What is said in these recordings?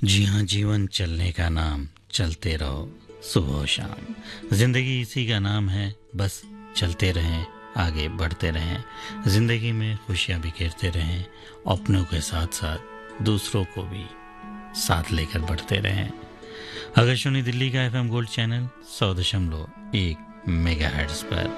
जी हाँ, जीवन चलने का नाम, चलते रहो सुबह शाम। जिंदगी इसी का नाम है, बस चलते रहें, आगे बढ़ते रहें। जिंदगी में खुशियाँ बिखेरते रहें, अपनों के साथ साथ दूसरों को भी साथ लेकर बढ़ते रहें। आकाशवाणी दिल्ली का FM गोल्ड चैनल 100.1 मेगाहर्ट्ज पर।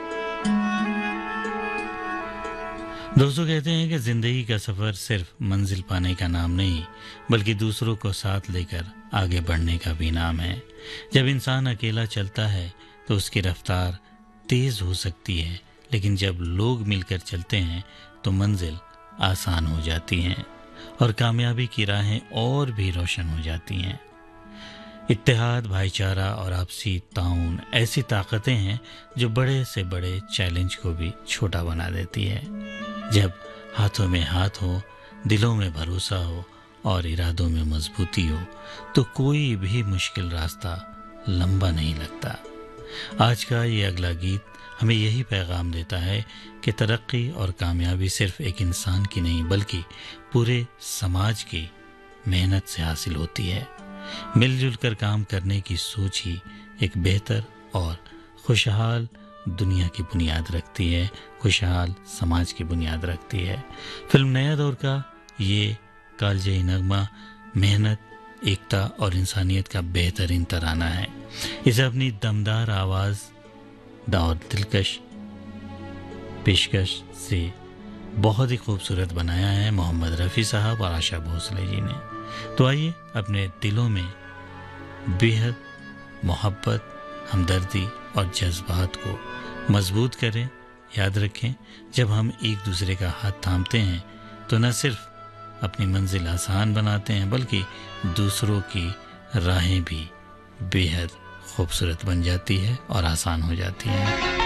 दोस्तों, कहते हैं कि जिंदगी का सफर सिर्फ मंजिल पाने का नाम नहीं, बल्कि दूसरों को साथ लेकर आगे बढ़ने का भी नाम है। जब इंसान अकेला चलता है तो उसकी रफ्तार तेज हो सकती है, लेकिन जब लोग मिलकर चलते हैं तो मंजिल आसान हो जाती हैं और कामयाबी की राहें और भी रोशन हो जाती हैं। इत्तेहाद, भाईचारा और आपसी ताउन ऐसी ताकतें हैं जो बड़े से बड़े चैलेंज को भी छोटा बना देती है। जब हाथों में हाथ हो, दिलों में भरोसा हो और इरादों में मजबूती हो तो कोई भी मुश्किल रास्ता लंबा नहीं लगता। आज का ये अगला गीत हमें यही पैगाम देता है कि तरक्की और कामयाबी सिर्फ एक इंसान की नहीं, बल्कि पूरे समाज की मेहनत से हासिल होती है। मिलजुल कर काम करने की सोच ही एक बेहतर और खुशहाल दुनिया की बुनियाद रखती है, खुशहाल समाज की बुनियाद रखती है। फिल्म नया दौर का ये कालजयी नगमा मेहनत, एकता और इंसानियत का बेहतरीन तराना है। इसे अपनी दमदार आवाज़ और दिलकश पेशकश से बहुत ही खूबसूरत बनाया है मोहम्मद रफ़ी साहब और आशा भोसले जी ने। तो आइए अपने दिलों में बेहद मोहब्बत, हमदर्दी और जज्बात को मजबूत करें। याद रखें, जब हम एक दूसरे का हाथ थामते हैं तो न सिर्फ अपनी मंजिल आसान बनाते हैं, बल्कि दूसरों की राहें भी बेहद खूबसूरत बन जाती है और आसान हो जाती हैं।